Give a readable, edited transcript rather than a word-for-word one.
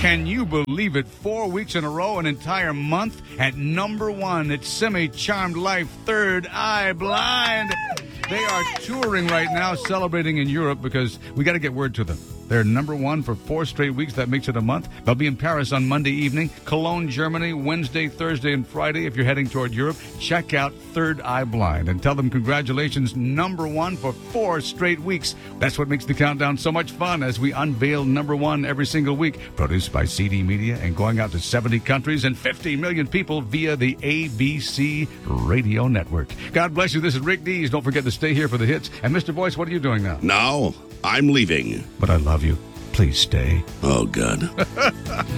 Can you believe it? 4 weeks in a row, an entire month at number one. It's Semi Charmed Life, Third Eye Blind. They are touring right now, celebrating in Europe because we got to get word to them. They're number one for 4 straight weeks. That makes it a month. They'll be in Paris on Monday evening, Cologne, Germany, Wednesday, Thursday, and Friday. If you're heading toward Europe, check out Third Eye Blind and tell them congratulations, number one for 4 straight weeks. That's what makes the countdown so much fun as we unveil number one every single week. Produced by CD Media and going out to 70 countries and 50 million people via the ABC Radio Network. God bless you. This is Rick Dees. Don't forget to stay here for the hits. And Mr. Voice, what are you doing now? Now, I'm leaving. But I love you. Please stay. Oh, God.